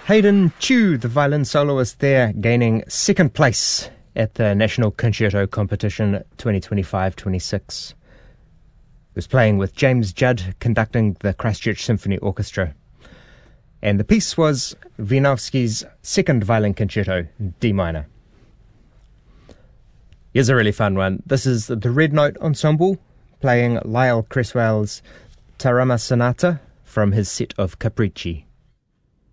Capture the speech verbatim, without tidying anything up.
Hayden Chu, the violin soloist there, gaining second place at the National Concerto Competition twenty twenty-five twenty-six. He was playing with James Judd conducting the Christchurch Symphony Orchestra. And the piece was Wieniawski's second violin concerto, D minor. Here's a really fun one. This is the Red Note Ensemble playing Lyle Cresswell's Tarama Sonata from his set of Capricci.